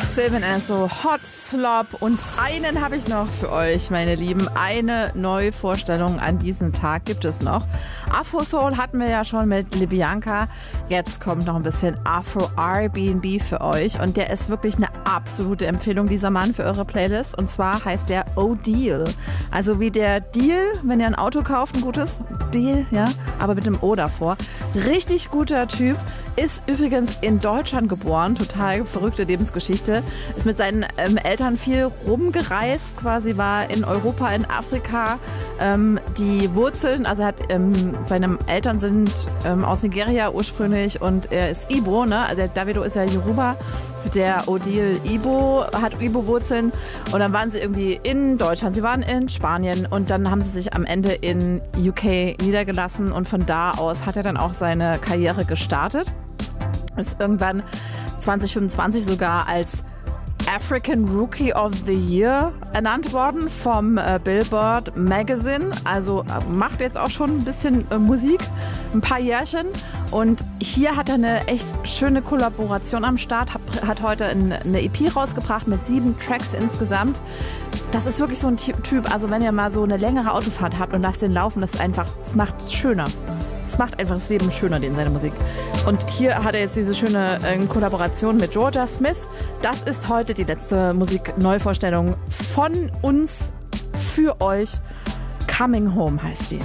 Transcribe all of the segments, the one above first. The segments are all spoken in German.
Sylvan Esso, Hot Slop und einen habe ich noch für euch, meine Lieben. Eine neue Vorstellung an diesem Tag gibt es noch. Afro Soul hatten wir ja schon mit Libyanka. Jetzt kommt noch ein bisschen Afro Airbnb für euch und der ist wirklich eine absolute Empfehlung, dieser Mann, für eure Playlist. Und zwar heißt der O'Deal. Also wie der Deal, wenn ihr ein Auto kauft, ein gutes Deal, ja, aber mit dem O davor. Richtig guter Typ. Ist übrigens in Deutschland geboren, total verrückte Lebensgeschichte. Ist mit seinen Eltern viel rumgereist, quasi war in Europa, in Afrika. Die Wurzeln, also seine Eltern sind aus Nigeria ursprünglich und er ist Ibo, ne? Also Davido ist ja Yoruba. Der O'Deal hat Ibo-Wurzeln und dann waren sie irgendwie in Deutschland, sie waren in Spanien und dann haben sie sich am Ende in UK niedergelassen und von da aus hat er dann auch seine Karriere gestartet. Ist irgendwann 2025 sogar als African Rookie of the Year ernannt worden vom Billboard Magazine. Also macht jetzt auch schon ein bisschen Musik, ein paar Jährchen. Und hier hat er eine echt schöne Kollaboration am Start, hat heute eine EP rausgebracht mit 7 Tracks insgesamt. Das ist wirklich so ein Typ, also wenn ihr mal so eine längere Autofahrt habt und lasst den laufen, das macht es schöner. Es macht einfach das Leben schöner, seine Musik. Und hier hat er jetzt diese schöne Kollaboration mit Georgia Smith. Das ist heute die letzte Musikneuvorstellung von uns für euch. Coming Home heißt sie.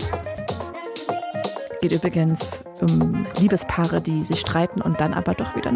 Geht übrigens um Liebespaare, die sich streiten und dann aber doch wieder